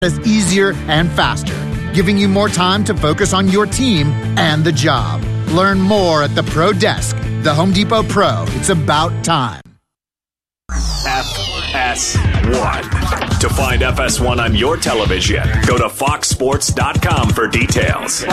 is easier and faster, giving you more time to focus on your team and the job. Learn more at the Pro Desk. The Home Depot Pro. It's about time. FS1. To find FS1 on your television, go to foxsports.com for details.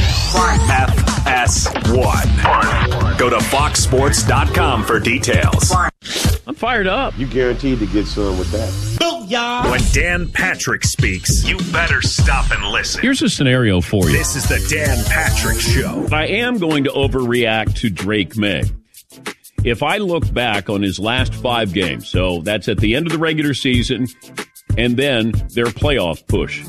FS1. Go to foxsports.com for details. I'm fired up. You guaranteed to get some with that. Booyah! When Dan Patrick speaks, you better stop and listen. Here's a scenario for you. This is the Dan Patrick Show. I am going to overreact to Drake May. If I look back on his last 5 games, so that's at the end of the regular season and then their playoff push.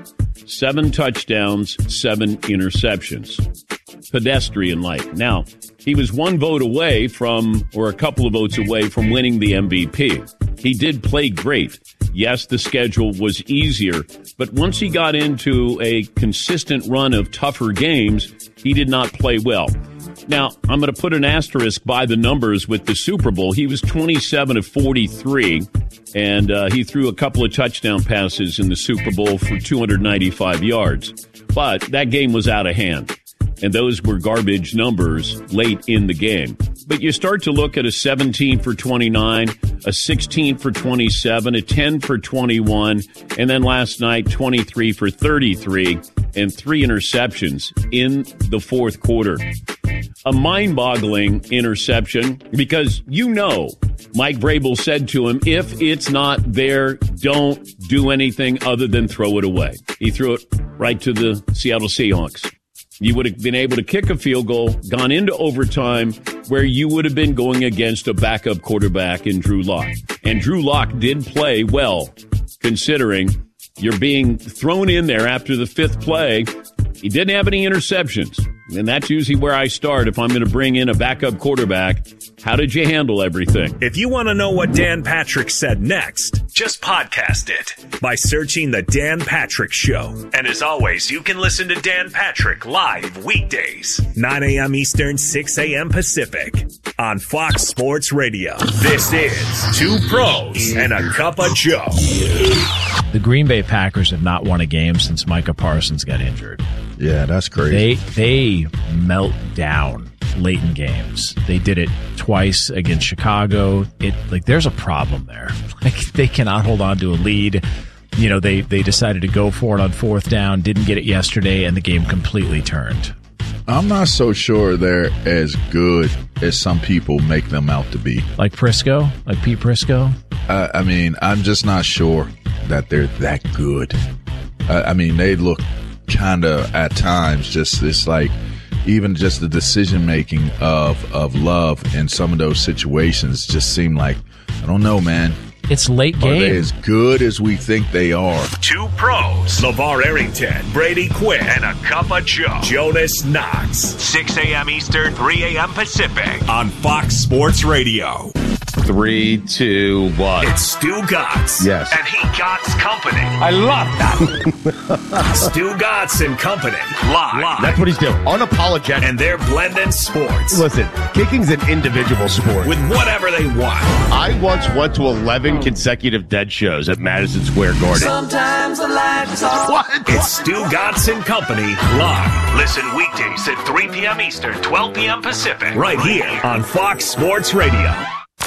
7 touchdowns, 7 interceptions. Pedestrian-like. Now, he was 1 vote away from, or a couple of votes away from winning the MVP. He did play great. Yes, the schedule was easier, but once he got into a consistent run of tougher games, he did not play well. Now, I'm going to put an asterisk by the numbers with the Super Bowl. He was 27 of 43, and he threw a couple of touchdown passes in the Super Bowl for 295 yards. But that game was out of hand, and those were garbage numbers late in the game. But you start to look at a 17 for 29, a 16 for 27, a 10 for 21, and then last night, 23 for 33, and 3 interceptions in the fourth quarter. A mind-boggling interception because Mike Vrabel said to him, if it's not there, don't do anything other than throw it away. He threw it right to the Seattle Seahawks. You would have been able to kick a field goal, gone into overtime, where you would have been going against a backup quarterback in Drew Lock. And Drew Lock did play well, considering you're being thrown in there after the 5th play. He didn't have any interceptions. And that's usually where I start if I'm going to bring in a backup quarterback. How did you handle everything? If you want to know what Dan Patrick said next, just podcast it by searching The Dan Patrick Show. And as always, you can listen to Dan Patrick live weekdays, 9 a.m. Eastern, 6 a.m. Pacific on Fox Sports Radio. This is 2 Pros and a Cup of Joe. The Green Bay Packers have not won a game since Micah Parsons got injured. Yeah, that's crazy. They melt down late in games. They did it twice against Chicago. There's a problem there. They cannot hold on to a lead. They decided to go for it on 4th down, didn't get it yesterday, and the game completely turned. I'm not so sure they're as good as some people make them out to be. Like Prisco? Like Pete Prisco? I'm just not sure that they're that good. They look kind of at times just this, like, even just the decision making of Love in some of those situations just seem like, I don't know, man. It's late game. Are they as good as we think they are? 2 Pros, LeVar Arrington, Brady Quinn, and a Cup of Joe, Jonas Knox. 6 a.m. Eastern, 3 a.m. Pacific on Fox Sports Radio. 3, 2, 1. It's Stu Gatz. Yes. And he Gatz Company. I love that. Stu Gatz and Company. Live. That's what he's doing. Unapologetic. And they're blending sports. Listen, kicking's an individual sport. With whatever they want. I once went to 11 consecutive Dead shows at Madison Square Garden. Sometimes the lights are... What? It's Stu Gatz and Company live. Listen weekdays at 3 p.m. Eastern, 12 p.m. Pacific. Right here on Fox Sports Radio.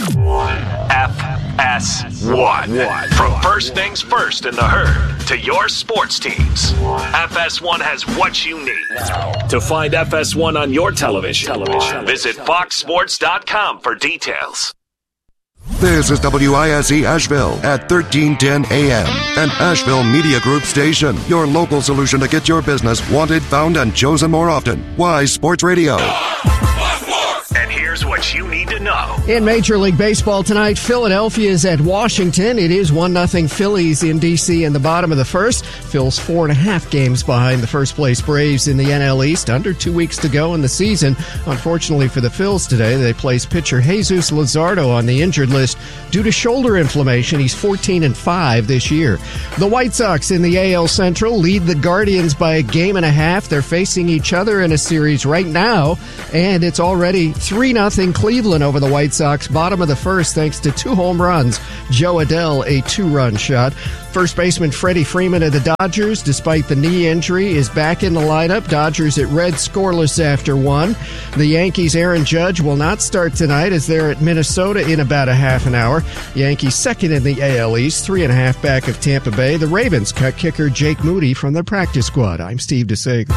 FS1. From first things first in the herd to your sports teams, FS1 has what you need. To find FS1 on your television, visit foxsports.com for details. This is WISE Asheville at 1310 AM, an Asheville Media Group station. Your local solution to get your business wanted, found, and chosen more often. Wise Sports Radio. And here's what you need to know. In Major League Baseball tonight, Philadelphia is at Washington. It is 1-0 Phillies in D.C. in the bottom of the first. Phil's 4.5 games behind the first-place Braves in the NL East. Under 2 weeks to go in the season. Unfortunately for the Phils today, they placed pitcher Jesus Luzardo on the injured list due to shoulder inflammation. He's 14-5 this year. The White Sox in the AL Central lead the Guardians by 1.5 games. They're facing each other in a series right now, and it's already 3-0 leading Cleveland over the White Sox. Bottom of the first thanks to 2 home runs. Joe Adell, a 2-run shot. First baseman Freddie Freeman of the Dodgers, despite the knee injury, is back in the lineup. Dodgers at Reds scoreless after 1. The Yankees' Aaron Judge will not start tonight as they're at Minnesota in about a half an hour. Yankees second in the AL East, 3.5 back of Tampa Bay. The Ravens cut kicker Jake Moody from their practice squad. I'm Steve DeSager.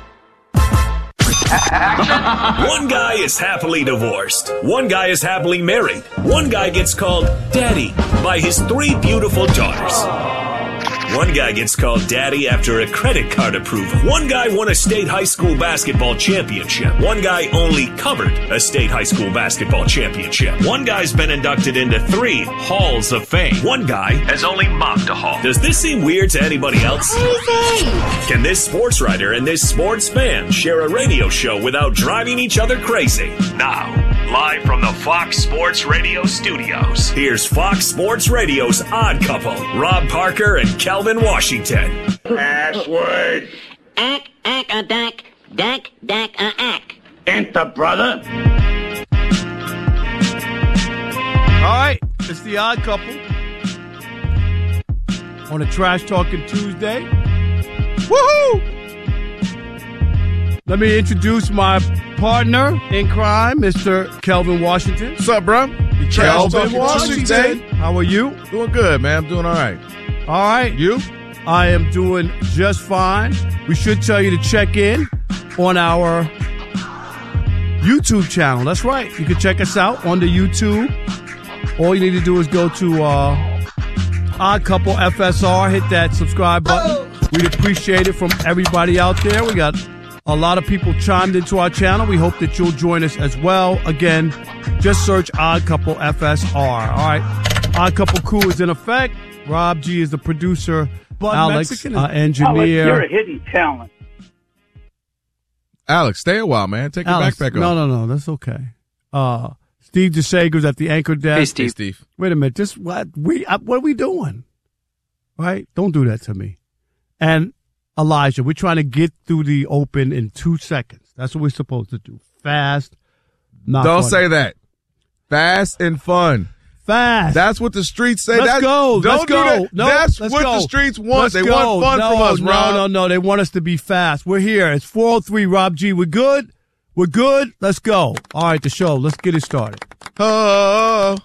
One guy is happily divorced. One guy is happily married. One guy gets called Daddy by his 3 beautiful daughters. One guy gets called Daddy after a credit card approval. One guy won a state high school basketball championship. One guy only covered a state high school basketball championship. One guy's been inducted into 3 halls of fame. One guy has only mopped a hall. Does this seem weird to anybody else? Can this sports writer and this sports fan share a radio show without driving each other crazy? Now, live from the Fox Sports Radio studios, here's Fox Sports Radio's Odd Couple, Rob Parker and Kelvin Washington. Password. Ack, ack. Enter, brother. All right, it's the Odd Couple on a Trash Talking Tuesday. Woohoo! Let me introduce my partner in crime, Mr. Kelvin Washington. What's up, bro? Kelvin Washington. How are you? Doing good, man. I'm doing all right. All right. You? I am doing just fine. We should tell you to check in on our YouTube channel. That's right. You can check us out on the YouTube. All you need to do is go to Odd Couple FSR. Hit that subscribe button. We'd appreciate it from everybody out there. We got a lot of people chimed into our channel. We hope that you'll join us as well. Again, just search Odd Couple FSR. All right. Odd Couple crew is in effect. Rob G is the producer. Alex, engineer. Alex, you're a hidden talent. Alex, stay a while, man. Take your backpack off. No. That's okay. Steve DeSager's at the anchor desk. Hey, Steve. Wait a minute. Just what are we doing? Right? Don't do that to me. And Elijah, we're trying to get through the open in 2 seconds. That's what we're supposed to do. Fast, not Don't funny. say that. Fast and fun. Fast. That's what the streets say. Let's go. Don't do that. No, that's let's what go. the streets want. Let's they go. want fun from us, Rob. No. They want us to be fast. We're here. It's 4:03, Rob G. We're good. Let's go. All right, the show. Let's get it started. Oh,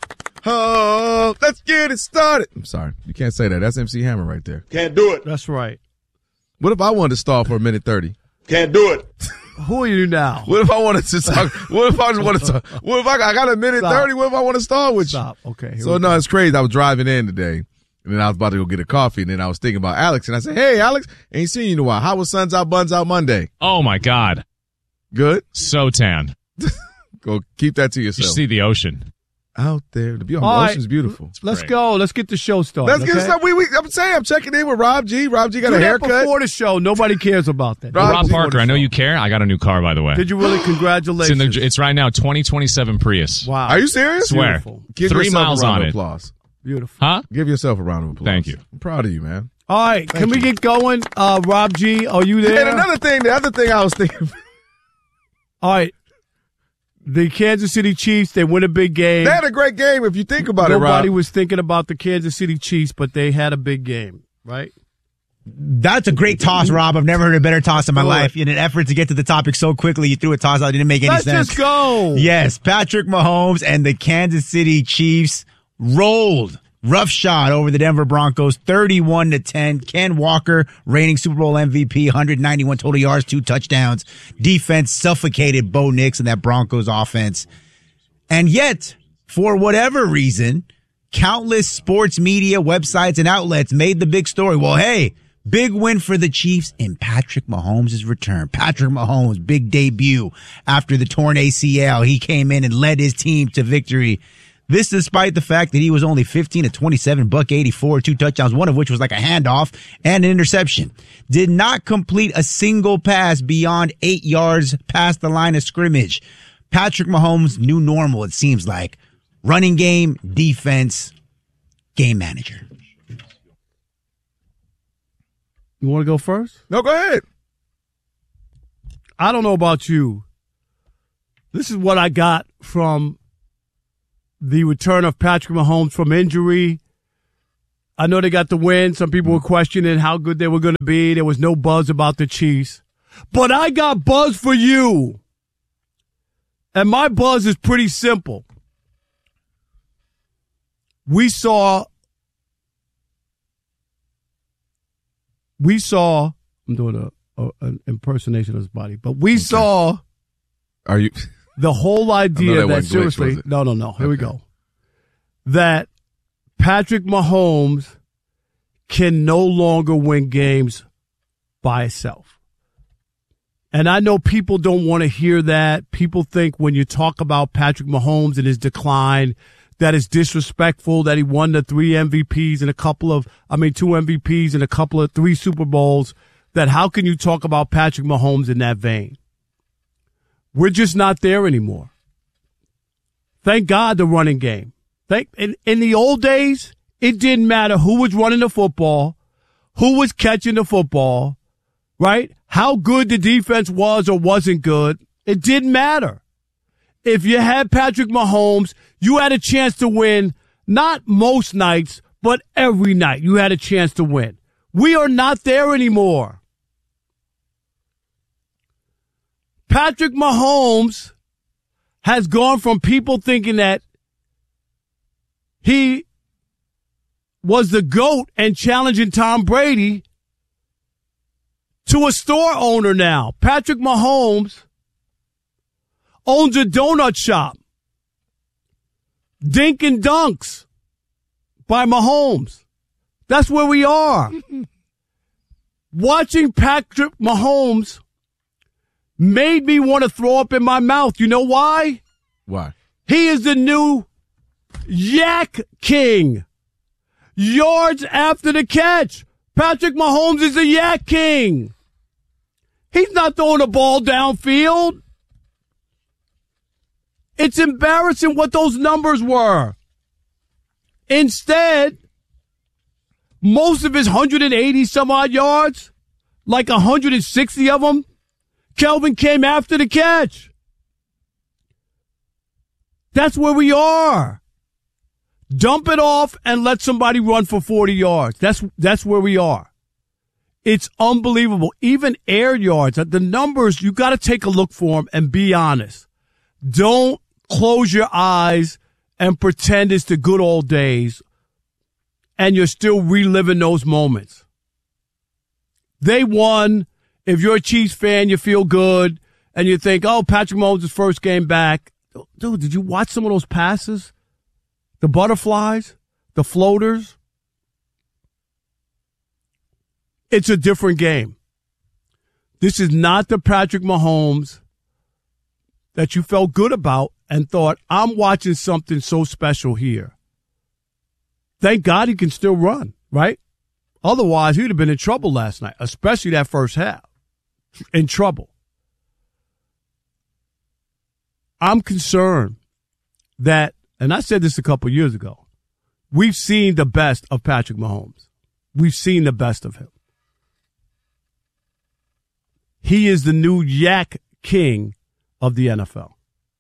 let's get it started. I'm sorry. You can't say that. That's MC Hammer right there. Can't do it. That's right. What if I wanted to stall for a minute 30? Can't do it. Who are you now? What if I wanted to talk? What if I just wanted to talk? What if I got a minute 30? What if I want to stall with you? Stop. Okay. So, no, it's crazy. I was driving in today, and then I was about to go get a coffee, and then I was thinking about Alex, and I said, hey, Alex, ain't seen you in a while. How was Suns Out, Buns Out Monday? Oh, my God. Good? So tan. Go keep that to You yourself. should see the ocean. Out there. The All right. ocean's beautiful. Let's go. Let's get the show started. Let's get started. I'm saying I'm checking in with Rob G. Rob G got Do a that haircut. before the show. Nobody cares about that. Rob Parker, I know you care. I got a new car, by the way. Did you really? Congratulations. It's right now 2027 Prius. Wow. Are you serious? Swear. Beautiful. Give 3 yourself miles a round on of it. applause. Beautiful. Huh? Give yourself a round of applause. Thank you. I'm proud of you, man. All right. Can we get going? Rob G, are you there? And the other thing I was thinking. All right. The Kansas City Chiefs, they win a big game. They had a great game if you think about it, Rob. Nobody was thinking about the Kansas City Chiefs, but they had a big game, right? That's a great toss, Rob. I've never heard a better toss in my life. In an effort to get to the topic so quickly, you threw a toss out. It didn't make any sense. Let's just go. Yes, Patrick Mahomes and the Kansas City Chiefs rolled. Rough shot over the Denver Broncos, 31-10. Ken Walker, reigning Super Bowl MVP, 191 total yards, 2 touchdowns. Defense suffocated Bo Nix and that Broncos offense. And yet, for whatever reason, countless sports media websites and outlets made the big story. Well, hey, big win for the Chiefs in Patrick Mahomes' return. Patrick Mahomes' big debut after the torn ACL. He came in and led his team to victory. This despite the fact that he was only 15 of 27, $184, 2 touchdowns, one of which was like a handoff and an interception. Did not complete a single pass beyond 8 yards past the line of scrimmage. Patrick Mahomes' new normal, it seems like. Running game, defense, game manager. You want to go first? No, go ahead. I don't know about you, This is what I got from the return of Patrick Mahomes from injury. I know they got the win. Some people were questioning how good they were going to be. There was no buzz about the Chiefs. But I got buzz for you. And my buzz is pretty simple. We saw, I'm doing an impersonation of his body, but we saw the whole idea that seriously, no, here we go. That Patrick Mahomes can no longer win games by himself. And I know people don't want to hear that. People think when you talk about Patrick Mahomes and his decline, that is disrespectful, that he won the 2 MVPs and a couple of 3 Super Bowls, that how can you talk about Patrick Mahomes in that vein? We're just not there anymore. Thank God the running game. In the old days, it didn't matter who was running the football, who was catching the football, right? How good the defense was or wasn't good. It didn't matter. If you had Patrick Mahomes, you had a chance to win, not most nights, but every night you had a chance to win. We are not there anymore. Patrick Mahomes has gone from people thinking that he was the GOAT and challenging Tom Brady to a store owner now. Patrick Mahomes owns a donut shop. Dink and Dunks by Mahomes. That's where we are. Watching Patrick Mahomes made me want to throw up in my mouth. You know why? Why? He is the new Yak King. Yards after the catch. Patrick Mahomes is the Yak King. He's not throwing the ball downfield. It's embarrassing what those numbers were. Instead, most of his 180 some odd yards, like 160 of them, Kelvin came after the catch. That's where we are. Dump it off and let somebody run for 40 yards. That's where we are. It's unbelievable. Even air yards, the numbers, you got to take a look for them and be honest. Don't close your eyes and pretend it's the good old days and you're still reliving those moments. They won. If you're a Chiefs fan, you feel good and you think, oh, Patrick Mahomes' first game back. Dude, did you watch some of those passes? The butterflies, the floaters. It's a different game. This is not the Patrick Mahomes that you felt good about and thought, I'm watching something so special here. Thank God he can still run, right? Otherwise, he'd have been in trouble last night, especially that first half. In trouble. I'm concerned that, and I said this a couple years ago, we've seen the best of Patrick Mahomes. We've seen the best of him. He is the new Yak King of the NFL.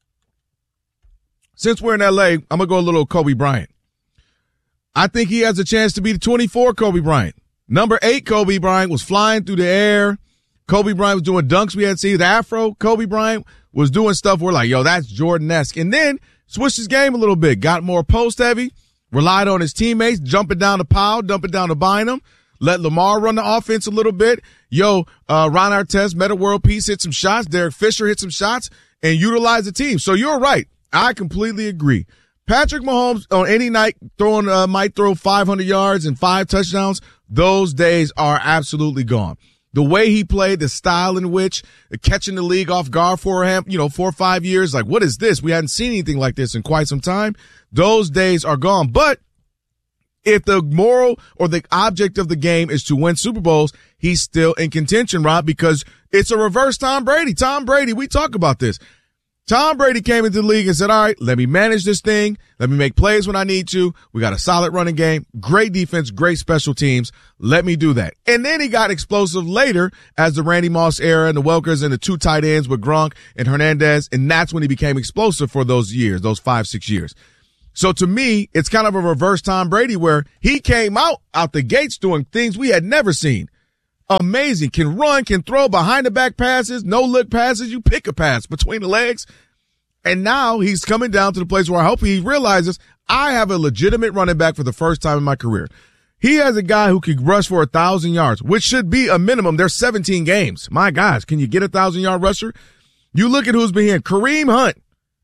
Since we're in L.A., I'm going to go a little Kobe Bryant. I think he has a chance to be the 24 Kobe Bryant. Number 8 Kobe Bryant was flying through the air. Kobe Bryant was doing dunks we hadn't seen. The Afro Kobe Bryant was doing stuff we're like, yo, that's Jordan-esque. And then switched his game a little bit, got more post-heavy, relied on his teammates, jumping down to Powell, dumping down to Bynum, let Lamar run the offense a little bit. Ron Artest, Meta World Peace, hit some shots. Derek Fisher hit some shots and utilized the team. So you're right. I completely agree. Patrick Mahomes on any night might throw 500 yards and 5 touchdowns. Those days are absolutely gone. The way he played, the style in which catching the league off guard for him, 4 or 5 years, like, what is this? We hadn't seen anything like this in quite some time. Those days are gone. But if the moral or the object of the game is to win Super Bowls, he's still in contention, Rob, because it's a reverse Tom Brady. Tom Brady, we talk about this. Tom Brady came into the league and said, all right, let me manage this thing. Let me make plays when I need to. We got a solid running game, great defense, great special teams. Let me do that. And then he got explosive later as the Randy Moss era and the Welkers and the 2 tight ends with Gronk and Hernandez. And that's when he became explosive for those years, those 5-6 years. So to me, it's kind of a reverse Tom Brady where he came out the gates doing things we had never seen. Amazing. Can run, can throw behind the back passes, no look passes. You pick a pass between the legs. And now he's coming down to the place where I hope he realizes I have a legitimate running back for the first time in my career. He has a guy who can rush for 1,000 yards, which should be a minimum. There's 17 games. My gosh, can you get 1,000-yard rusher? You look at who's been here. Kareem Hunt,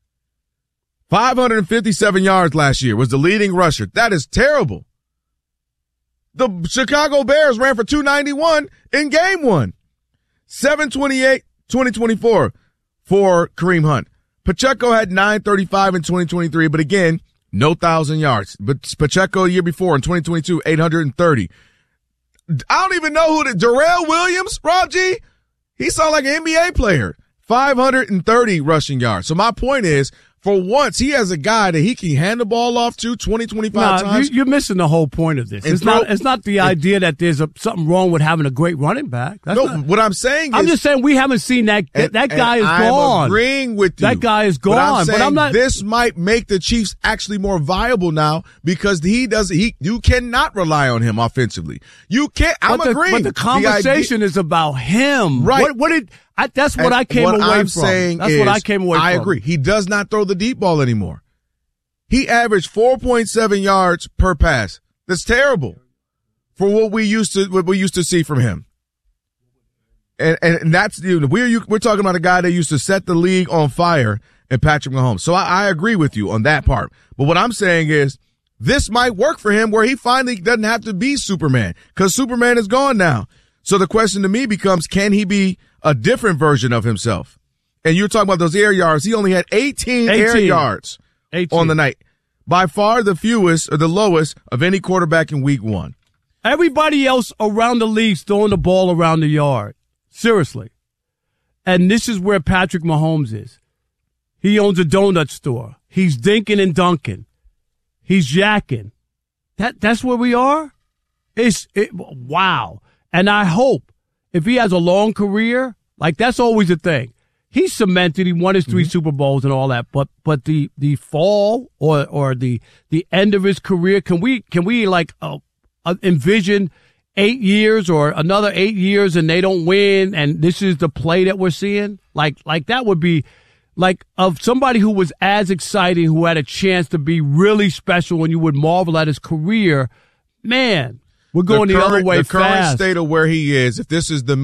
557 yards last year, was the leading rusher. That is terrible. The Chicago Bears ran for 291 in game 1. 728, 2024 for Kareem Hunt. Pacheco had 935 in 2023, but again, no 1,000 yards. But Pacheco the year before in 2022, 830. I don't even know who Darrell Williams, Rob G. He sounded like an NBA player. 530 rushing yards. So my point is, for once, he has a guy that he can hand the ball off to 20, 25 times. You're missing the whole point of this. It's not the idea that there's something wrong with having a great running back. What I'm saying is, I'm just saying we haven't seen that. That guy is gone. I'm agreeing with you. That guy is gone. But I'm not. This might make the Chiefs actually more viable now because you cannot rely on him offensively. You can't. I'm agreeing. But the conversation is about him. Right. That's what I came away from. What I'm saying is, what I came away from. I agree. He does not throw the deep ball anymore. He averaged 4.7 yards per pass. That's terrible for what we used to see from him. And that's, we're talking about a guy that used to set the league on fire in Patrick Mahomes. So I agree with you on that part. But what I'm saying is this might work for him where he finally doesn't have to be Superman because Superman is gone now. So the question to me becomes, can he be a different version of himself? And you're talking about those air yards. He only had 18 air yards on the night. By far the fewest or the lowest of any quarterback in week 1. Everybody else around the league's throwing the ball around the yard. Seriously. And this is where Patrick Mahomes is. He owns a donut store. He's dinking and dunking. He's yakking. That's where we are? Wow. And I hope if he has a long career, like that's always a thing. He's cemented. He won his 3 Super Bowls and all that. But the fall or the end of his career, can we like envision 8 years or another 8 years and they don't win and this is the play that we're seeing? Like that would be like of somebody who was as exciting, who had a chance to be really special and you would marvel at his career. Man. We're going the other way fast. The current state of where he is, if this is the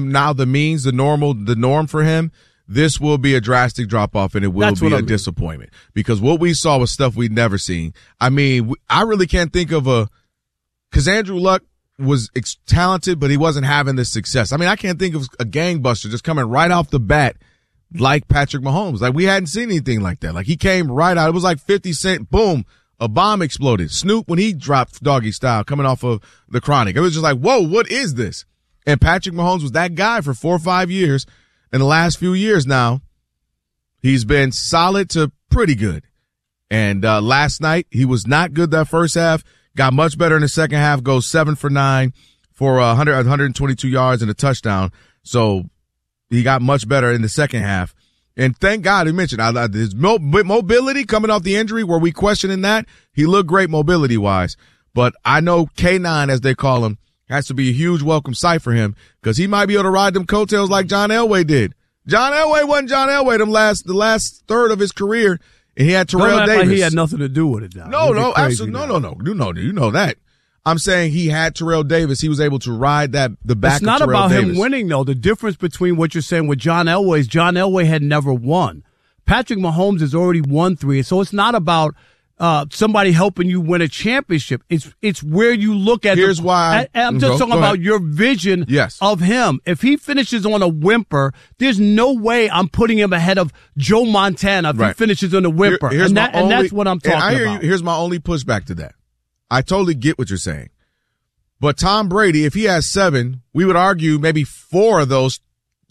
norm for him, this will be a drastic drop-off and it will be a disappointment. Because what we saw was stuff we'd never seen. I mean, I really can't think of because Andrew Luck was talented, but he wasn't having the success. I mean, I can't think of a gangbuster just coming right off the bat like Patrick Mahomes. Like, we hadn't seen anything like that. Like, he came right out. It was like 50 Cent, boom. A bomb exploded. Snoop, when he dropped doggy style coming off of the Chronic, it was just like, whoa, what is this? And Patrick Mahomes was that guy for 4 or 5 years. In the last few years now, he's been solid to pretty good. And last night, he was not good that first half, got much better in the second half, goes 7 for 9 for 122 yards and a touchdown. So he got much better in the second half. And thank God he mentioned his mobility coming off the injury. Were we questioning that? He looked great mobility-wise. But I know K9, as they call him, has to be a huge welcome sight for him because he might be able to ride them coattails like John Elway did. John Elway wasn't John Elway the last third of his career, and he had Terrell Davis. Like he had nothing to do with it. Now. No, absolutely. No. You know that. I'm saying he had Terrell Davis. He was able to ride the back of Terrell Davis. It's not about him winning, though. The difference between what you're saying with John Elway is John Elway had never won. Patrick Mahomes has already won 3. So it's not about somebody helping you win a championship. It's where you look at. Here's why. I'm just talking about your vision of him. If he finishes on a whimper, there's no way I'm putting him ahead of Joe Montana if he finishes on a whimper. And that's what I'm talking about. Here's my only pushback to that. I totally get what you're saying. But Tom Brady, if he has 7, we would argue maybe 4 of those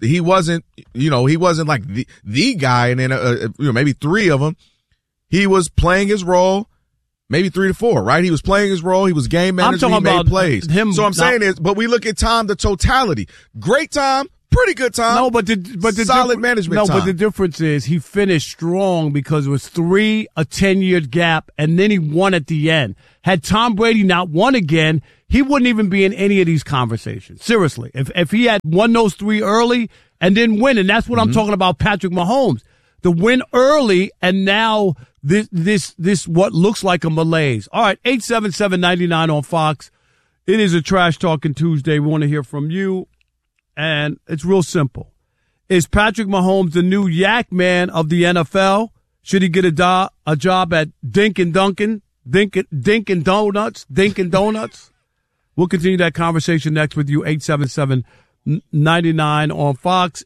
he wasn't like the guy, and then maybe 3 of them. He was playing his role, maybe 3 to 4, right? He was playing his role. He was game manager. He made plays. So I'm saying is, but we look at Tom, the totality. Great Tom, pretty good Tom. No, but the solid management. No, Tom. but the difference is he finished strong because it was 3, a 10-year gap, and then he won at the end. Had Tom Brady not won again, he wouldn't even be in any of these conversations. Seriously, if he had won those 3 early and then win, and that's what I'm talking about, Patrick Mahomes, the win early, and now this what looks like a malaise. All right, 877-99 on Fox. It is a Trash Talking Tuesday. We want to hear from you, and it's real simple. Is Patrick Mahomes the new yak man of the NFL? Should he get a job at Dinkin' Donuts? We'll continue that conversation next with you, 877-99 on Fox,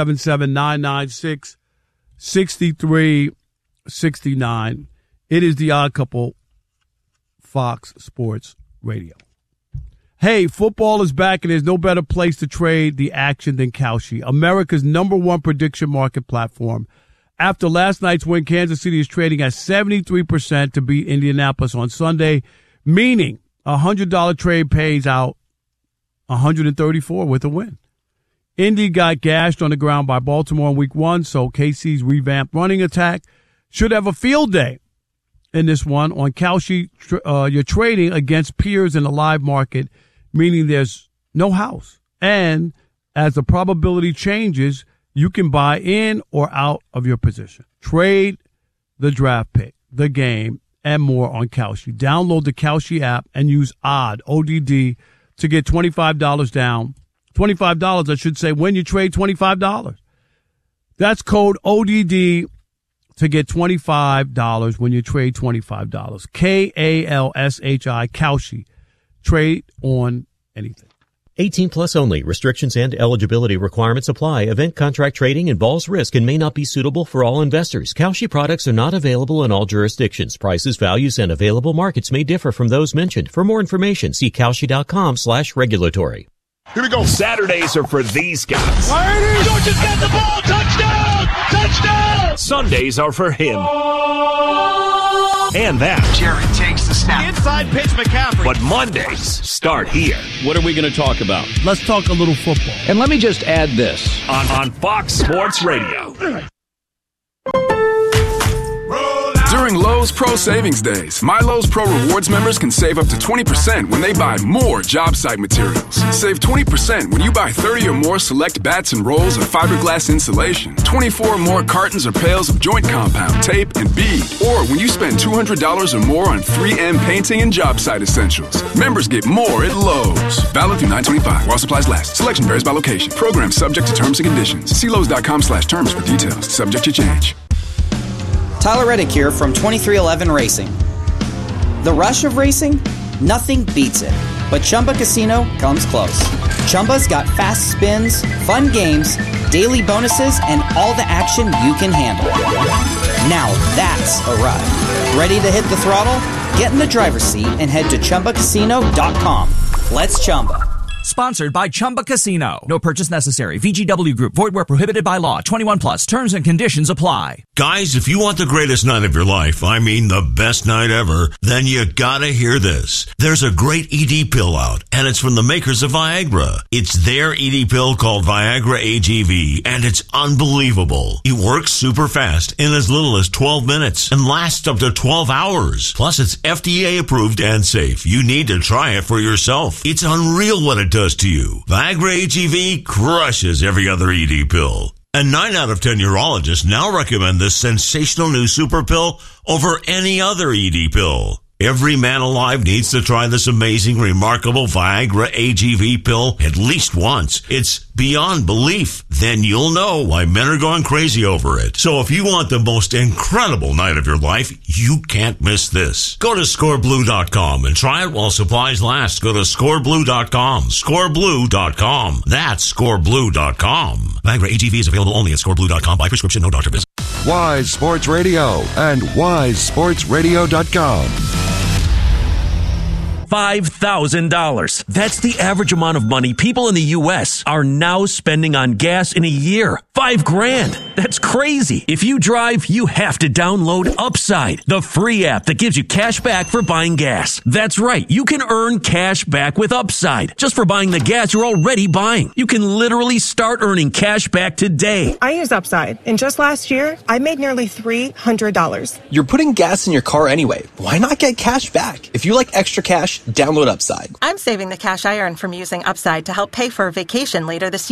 877-996-6369. It is the Odd Couple, Fox Sports Radio. Hey, football is back, and there's no better place to trade the action than Kalshi, America's #1 prediction market platform. After last night's win, Kansas City is trading at 73% to beat Indianapolis on Sunday, meaning a $100 trade pays out $134 with a win. Indy got gashed on the ground by Baltimore in Week 1, so KC's revamped running attack should have a field day in this one. On Kalshi, you're trading against peers in the live market, meaning there's no house. And as the probability changes, you can buy in or out of your position. Trade the draft pick, the game, and more on Kalshi. Download the Kalshi app and use ODD, ODD, to get $25 down. $25, I should say, when you trade $25. That's code ODD to get $25 when you trade $25. KALSHI, Kalshi. Trade on anything. 18 plus only. Restrictions and eligibility requirements apply. Event contract trading involves risk and may not be suitable for all investors. Kalshi products are not available in all jurisdictions. Prices, values, and available markets may differ from those mentioned. For more information, see Kalshi.com/regulatory. Here we go. Saturdays are for these guys. Georgia's got the ball. Touchdown! Touchdown! Sundays are for him. And that. Jared takes the snap. Inside pitch, McCaffrey. But Mondays start here. What are we going to talk about? Let's talk a little football. And let me just add this. On Fox Sports Radio. During Lowe's Pro Savings Days, My Lowe's Pro Rewards members can save up to 20% when they buy more job site materials. Save 20% when you buy 30 or more select bats and rolls of fiberglass insulation, 24 or more cartons or pails of joint compound, tape, and bead, or when you spend $200 or more on 3M painting and job site essentials. Members get more at Lowe's. Valid through 9/25 while supplies last. Selection varies by location. Program subject to terms and conditions. See Lowe's.com/terms for details. Subject to change. Tyler Reddick here from 2311 Racing. The rush of racing? Nothing beats it. But Chumba Casino comes close. Chumba's got fast spins, fun games, daily bonuses, and all the action you can handle. Now that's a ride. Ready to hit the throttle? Get in the driver's seat and head to ChumbaCasino.com. Let's Chumba. Sponsored by Chumba Casino. No purchase necessary. VGW Group. Void where prohibited by law. 21 plus. Terms and conditions apply. Guys, if you want the greatest night of your life, I mean the best night ever, then you gotta hear this. There's a great ED pill out, and it's from the makers of Viagra. It's their ED pill called Viagra AGV, and it's unbelievable. It works super fast in as little as 12 minutes and lasts up to 12 hours. Plus, it's FDA approved and safe. You need to try it for yourself. It's unreal what it does to you. Viagra AGV crushes every other ED pill. And 9 out of 10 urologists now recommend this sensational new super pill over any other ED pill. Every man alive needs to try this amazing, remarkable Viagra AGV pill at least once. It's beyond belief. Then you'll know why men are going crazy over it. So if you want the most incredible night of your life, you can't miss this. Go to scoreblue.com and try it while supplies last. Go to scoreblue.com. Scoreblue.com. That's scoreblue.com. Viagra AGV is available only at scoreblue.com by prescription, no doctor visit. Wise Sports Radio and wisesportsradio.com. $5,000. That's the average amount of money people in the U.S. are now spending on gas in a year. $5,000. That's crazy. If you drive, you have to download Upside, the free app that gives you cash back for buying gas. That's right. You can earn cash back with Upside just for buying the gas you're already buying. You can literally start earning cash back today. I use Upside, and just last year, I made nearly $300. You're putting gas in your car anyway. Why not get cash back? If you like extra cash, download Upside. I'm saving the cash I earned from using Upside to help pay for a vacation later this year.